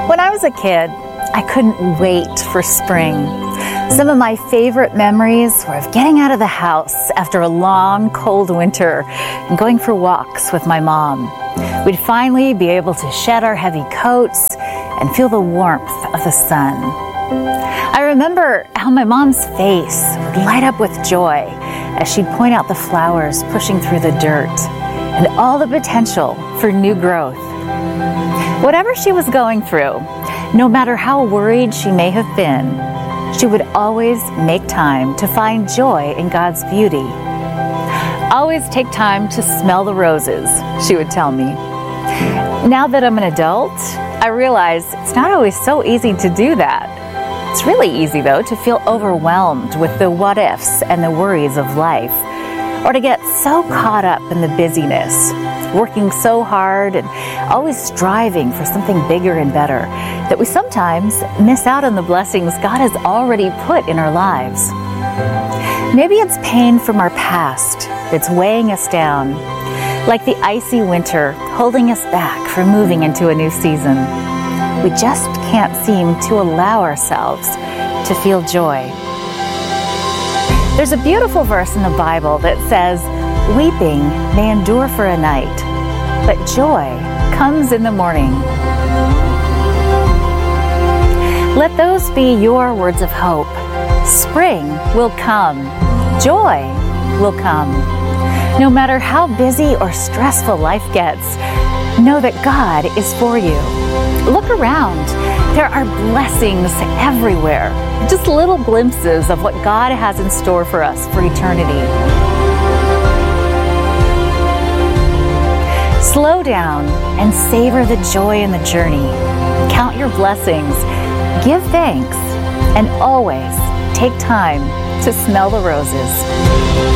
When I was a kid, I couldn't wait for spring. Some of my favorite memories were of getting out of the house after a long, cold winter and going for walks with my mom. We'd finally be able to shed our heavy coats and feel the warmth of the sun. I remember how my mom's face would light up with joy as she'd point out the flowers pushing through the dirt and all the potential for new growth. Whatever she was going through, no matter how worried she may have been, she would always make time to find joy in God's beauty. Always take time to smell the roses, she would tell me. Now that I'm an adult, I realize it's not always so easy to do that. It's really easy, though, to feel overwhelmed with the what-ifs and the worries of life, or to get so caught up in the busyness, working so hard and always striving for something bigger and better, that we sometimes miss out on the blessings God has already put in our lives. Maybe it's pain from our past that's weighing us down, like the icy winter holding us back from moving into a new season. We just can't seem to allow ourselves to feel joy. There's a beautiful verse in the Bible that says, "Weeping may endure for a night, but joy comes in the morning." Let those be your words of hope. Spring will come. Joy will come. No matter how busy or stressful life gets, know that God is for you. Look around. There are blessings everywhere. Just little glimpses of what God has in store for us for eternity. Slow down and savor the joy in the journey. Count your blessings, give thanks, and always take time to smell the roses.